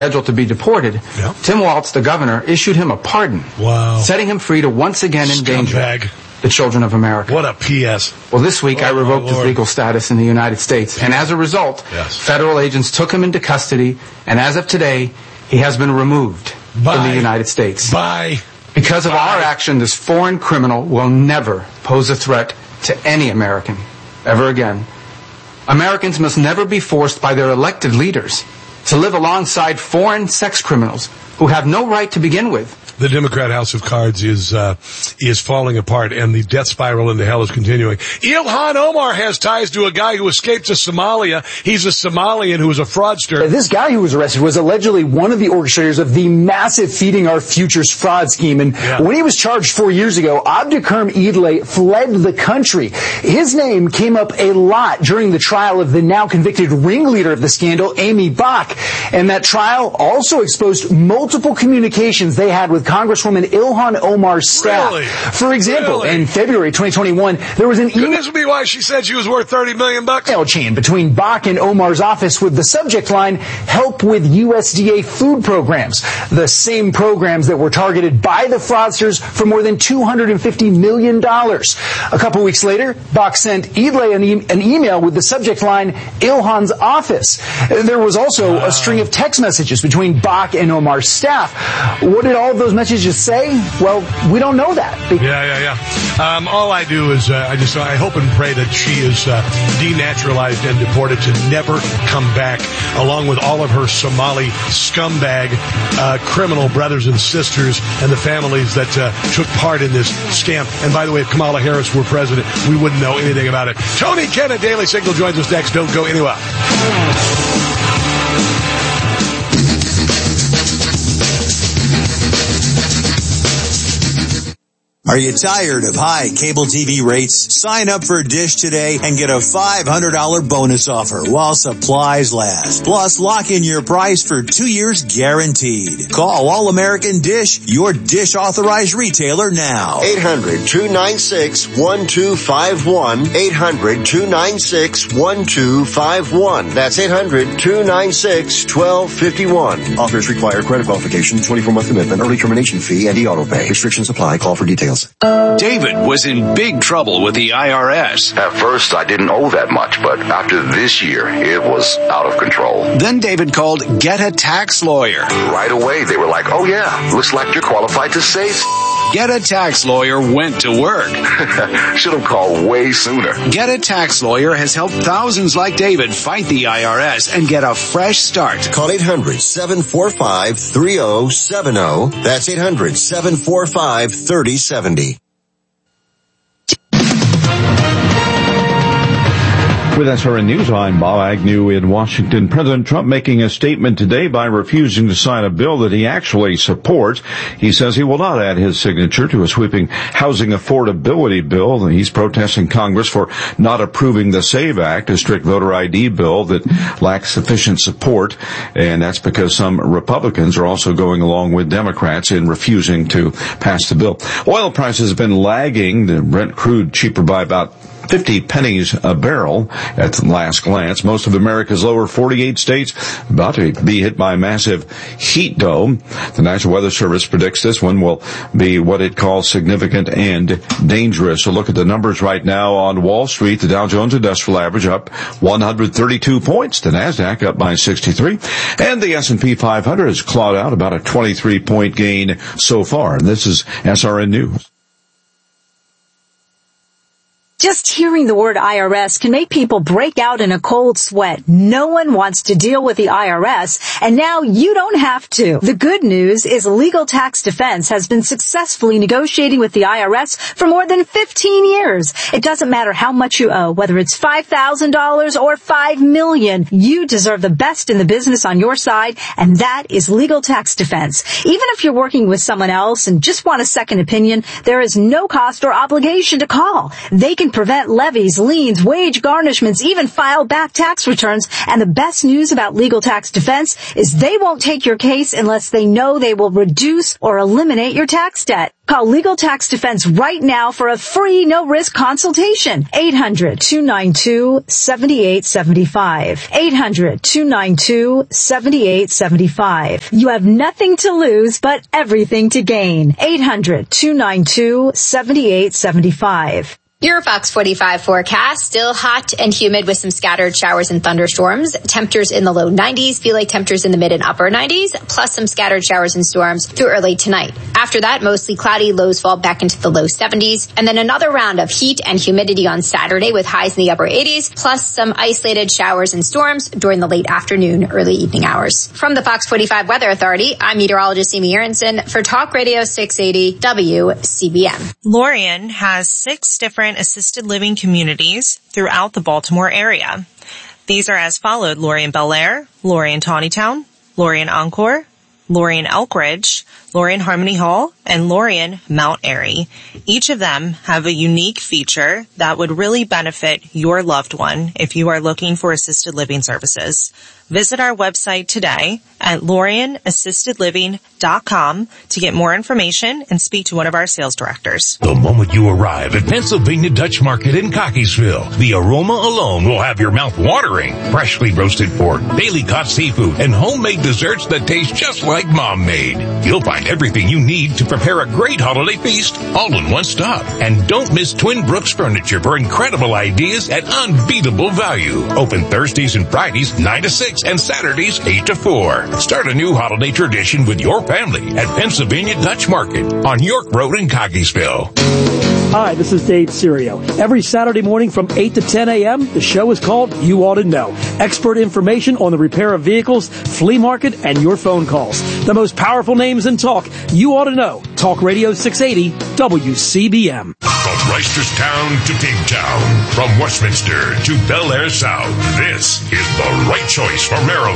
scheduled to be deported, Tim Walz, the governor, issued him a pardon, setting him free to once again endanger the children of America. What a PS. Well, this week I revoked his legal status in the United States, and as a result, federal agents took him into custody, and as of today, he has been removed from the United States. Because of our action, this foreign criminal will never pose a threat to any American ever again. Americans must never be forced by their elected leaders to live alongside foreign sex criminals who have no right to begin with. The Democrat House of Cards is falling apart, and the death spiral into hell is continuing. Ilhan Omar has ties to a guy who escaped to Somalia. He's a Somalian who was a fraudster. This guy who was arrested was allegedly one of the orchestrators of the massive Feeding Our Futures fraud scheme. And when he was charged 4 years ago, Abdikerm Idle fled the country. His name came up a lot during the trial of the now convicted ringleader of the scandal, Amy Bach. And that trial also exposed multiple communications they had with Congresswoman Ilhan Omar's staff. Really? For example, in February 2021, there was an email. Could this be why she said she was worth $30 million? Email chain between Bach and Omar's office with the subject line, "Help with USDA food programs," the same programs that were targeted by the fraudsters for more than $250 million. A couple weeks later, Bach sent Idle an email with the subject line, "Ilhan's office." There was also a string of text messages between Bach and Omar's staff. What did all of those messages say? Well, we don't know that. All I do is I hope and pray that she is denaturalized and deported to never come back, along with all of her Somali scumbag criminal brothers and sisters and the families that took part in this scam. And by the way, if Kamala Harris were president, we wouldn't know anything about it. Tony Kennett, Daily Signal, joins us next. Don't go anywhere. Are you tired of high cable TV rates? Sign up for Dish today and get a $500 bonus offer while supplies last. Plus, lock in your price for 2 years guaranteed. Call All American Dish, your Dish authorized retailer now. 800-296-1251. 800-296-1251. That's 800-296-1251. Offers require credit qualification, 24-month commitment, early termination fee, and e-auto pay. Restrictions apply. Call for details. David was in big trouble with the IRS. At first, I didn't owe that much, but after this year, it was out of control. Then David called Get a Tax Lawyer. Right away, they were like, "Oh yeah, looks like you're qualified to save." Get a Tax Lawyer went to work. Should have called way sooner. Get a Tax Lawyer has helped thousands like David fight the IRS and get a fresh start. Call 800-745-3070. That's 800-745-3070. With SRN News, I'm Bob Agnew in Washington. President Trump making a statement today by refusing to sign a bill that he actually supports. He says he will not add his signature to a sweeping housing affordability bill. He's protesting Congress for not approving the SAVE Act, a strict voter ID bill that lacks sufficient support. And that's because some Republicans are also going along with Democrats in refusing to pass the bill. Oil prices have been lagging. The Brent crude cheaper by about 50 pennies a barrel at the last glance. Most of America's lower 48 states about to be hit by a massive heat dome. The National Weather Service predicts this one will be what it calls significant and dangerous. So look at the numbers right now on Wall Street. The Dow Jones Industrial Average up 132 points. The Nasdaq up by 63. And the S&P 500 has clawed out about a 23-point gain so far. And this is SRN News. Just hearing the word IRS can make people break out in a cold sweat. No one wants to deal with the IRS, and now you don't have to. The good news is Legal Tax Defense has been successfully negotiating with the IRS for more than 15 years. It doesn't matter how much you owe, whether it's $5,000 or $5 million. You deserve the best in the business on your side, and that is Legal Tax Defense. Even if you're working with someone else and just want a second opinion, there is no cost or obligation to call. They can can prevent levies, liens, wage garnishments, even file back tax returns. And the best news about Legal Tax Defense is they won't take your case unless they know they will reduce or eliminate your tax debt. Call Legal Tax Defense right now for a free, no-risk consultation. 800-292-7875. 800-292-7875. You have nothing to lose, but everything to gain. 800-292-7875. Your Fox 45 forecast, still hot and humid with some scattered showers and thunderstorms. Temperatures in the low 90s, feel like temperatures in the mid and upper 90s, plus some scattered showers and storms through early tonight. After that, mostly cloudy, lows fall back into the low 70s. And then another round of heat and humidity on Saturday with highs in the upper 80s, plus some isolated showers and storms during the late afternoon, early evening hours. From the Fox 45 Weather Authority, I'm meteorologist Amy Aronson for Talk Radio 680 WCBM. Lorien has 6 different assisted living communities throughout the Baltimore area. These are as followed: Lorien Bel Air, Lorien Tawnytown, Lorien Encore, Lorien Elkridge, Lorien Harmony Hall, and Lorien Mount Airy. Each of them have a unique feature that would really benefit your loved one if you are looking for assisted living services. Visit our website today at LorienAssistedLiving.com to get more information and speak to one of our sales directors. The moment you arrive at Pennsylvania Dutch Market in Cockeysville, the aroma alone will have your mouth watering. Freshly roasted pork, daily caught seafood, and homemade desserts that taste just like Mom made. You'll find everything you need to prepare a great holiday feast all in one stop. And don't miss Twin Brooks Furniture for incredible ideas at unbeatable value. Open Thursdays and Fridays 9 to 6 and Saturdays 8 to 4. Start a new holiday tradition with your family at Pennsylvania Dutch Market on York Road in Cockeysville. Hi, this is Dave Serio. Every Saturday morning from 8 to 10 a.m., the show is called You Ought to Know. Expert information on the repair of vehicles, flea market, and your phone calls. The most powerful names in talk. You Ought to Know. Talk Radio 680 WCBM. From Reisterstown to Pigtown, from Westminster to Bel Air South, this is the right choice for Maryland.